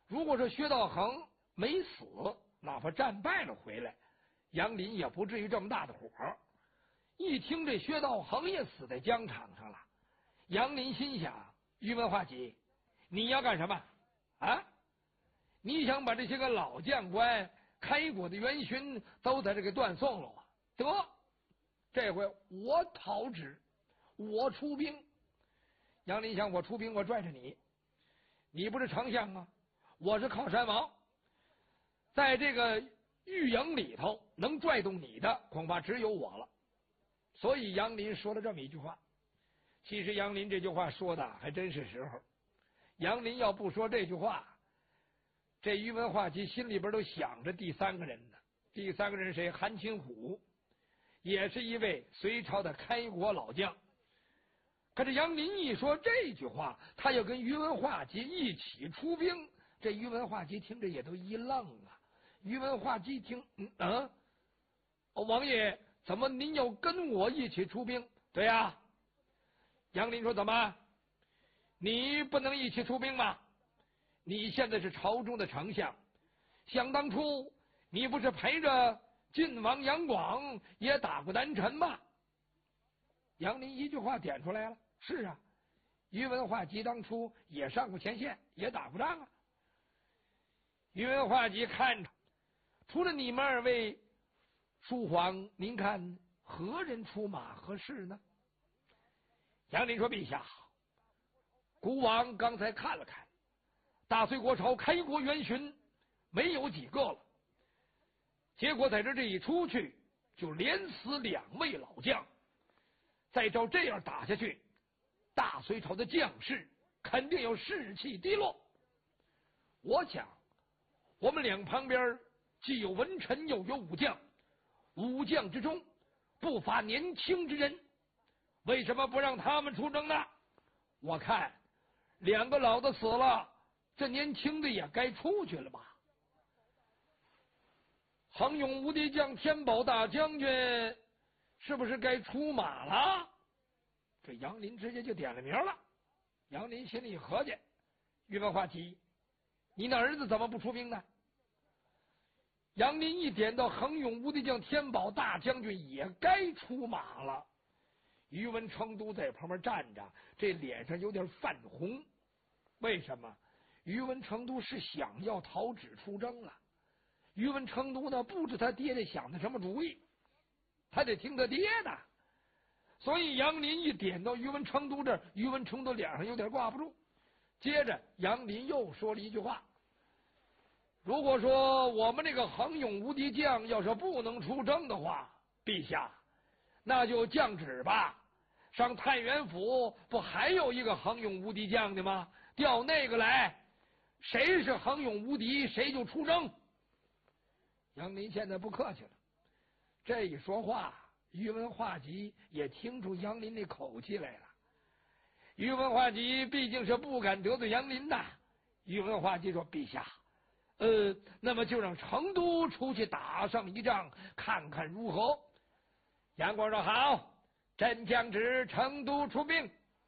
如果说薛道衡没死，哪怕战败了回来，杨林也不至于这么大的火。一听这薛道衡也死在疆场上了，杨林心想：于文化及，你要干什么啊？你想把这些个老将官、开国的元勋都在这给断送了啊？得，这回我讨旨，我出兵。杨林想：我出兵，我拽着你，你不是丞相啊，我是靠山王，在这个御营里头能拽动你的，恐怕只有我了。所以杨林说了这么一句话。其实杨林这句话说的还真是时候。杨林要不说这句话，这于文化及心里边都想着第三个人呢。第三个人谁？韩擒虎，也是一位隋朝的开国老将。可是杨林一说这句话，他要跟于文化及一起出兵，这于文化及听着也都一愣啊。于文化及听，王爷，怎么您要跟我一起出兵？对呀。杨林说：怎么？你不能一起出兵吗？你现在是朝中的丞相，想当初你不是陪着晋王杨广也打过南陈吗？杨林一句话点出来了。是啊，于文化及当初也上过前线，也打过仗啊。于文化及看着，除了你们二位，叔皇，您看何人出马合适呢？杨林说：陛下，孤王刚才看了看，大隋国朝开国元勋没有几个了，结果在这一出去就连死2位老将，再照这样打下去，大隋朝的将士肯定要士气低落。我想我们两旁边既有文臣又有武将，武将之中不乏年轻之人，为什么不让他们出征呢？我看2个老的死了，这年轻的也该出去了吧。恒勇无敌将天宝大将军是不是该出马了？这杨林直接就点了名了。杨林心里合计：于文化及，你那儿子怎么不出兵呢？杨林一点到恒勇无敌将天宝大将军也该出马了。于文成都在旁边站着，这脸上有点泛红。为什么？于文成都是想要讨旨出征了。于文成都呢，不知他爹爹想的什么主意，他得听他爹的。所以杨林一点到于文成都这儿，于文成都脸上有点挂不住。接着杨林又说了一句话：如果说我们这个恒勇无敌将要是不能出征的话，陛下那就降旨吧，上太原府不还有一个恒勇无敌将的吗？调那个来，谁是恒勇无敌谁就出征。杨林现在不客气了，这一说话，于文化及也听出杨林那口气来了。于文化及毕竟是不敢得罪杨林的。于文化及说：陛下，那么就让成都出去打上一仗，看看如何？杨广说：好，朕降旨成都出兵。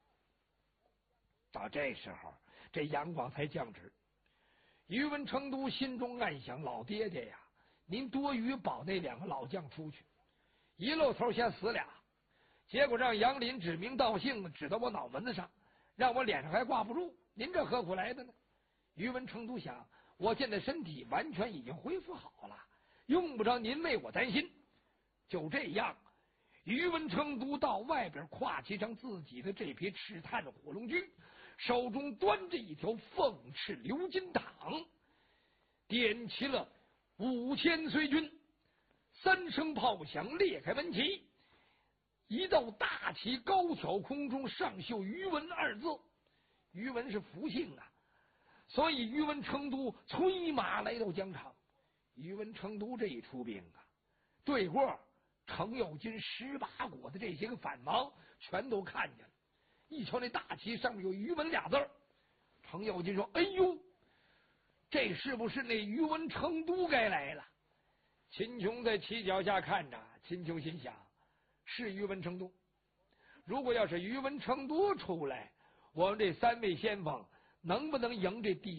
到这时候，这杨广才降旨。于文成都心中暗想：老爹爹呀，您多余保那2个老将出去，一露头先死俩，结果让杨林指名道姓指到我脑门子上，让我脸上还挂不住，您这何苦来的呢？于文成都想，我现在身体完全已经恢复好了，用不着您为我担心。就这样，于文成都到外边跨骑上自己的这匹赤炭火龙驹，手中端着一条凤翅鎏金镗，点齐了5000随军，3声炮响，裂开门旗，一道大旗高挑空中，上绣于文2字。于文是福姓啊，所以于文成都催马来到疆场。于文成都这一出兵啊，对过程咬金18国的这些个反王全都看见了，一瞧那大旗上面有于文2字，程咬金说：哎呦，这是不是那于文成都该来了？秦琼在旗脚下看着，秦琼心想：是于文成都。如果要是于文成都出来，我们这3位先锋能不能赢这第